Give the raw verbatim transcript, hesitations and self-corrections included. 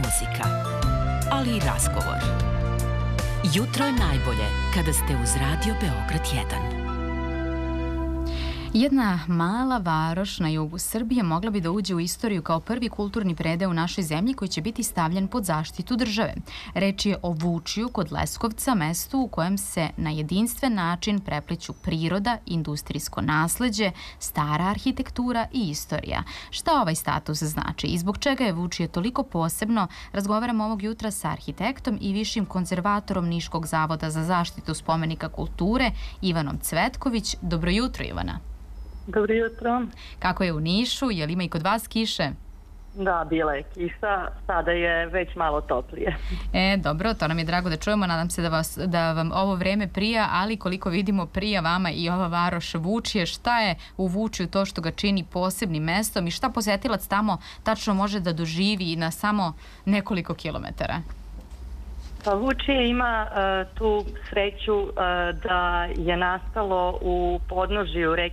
muzika, ali i razgovor. Jutro je najbolje kada ste uz Radio Beograd jedan. Jedna mala varoš na jugu Srbije mogla bi da uđe u istoriju kao prvi kulturni predeo u našoj zemlji koji će biti stavljen pod zaštitu države. Reč je o Vučiju kod Leskovca, mestu u kojem se na jedinstven način prepliću priroda, industrijsko nasleđe, stara arhitektura i istorija. Šta ovaj status znači i zbog čega je Vučije toliko posebno, razgovaramo ovog jutra sa arhitektom i višim konzervatorom Niškog zavoda za zaštitu spomenika kulture, Ivanom Cvetković. Dobro jutro, Ivana. Dobro jutro. Kako je u Nišu? Je li ima i kod vas kiše? Da, bila je kiša, sada je već malo toplije. E, dobro, to nam je drago da čujemo, nadam se da, vas, da vam ovo vreme prija, ali koliko vidimo prija vama i ova varoš Vučije. Šta je u Vučiju to što ga čini posebnim mestom i šta posetilac tamo tačno može da doživi na samo nekoliko kilometara? Pa Vučije ima uh, tu sreću uh, da je nastalo u podnožju reke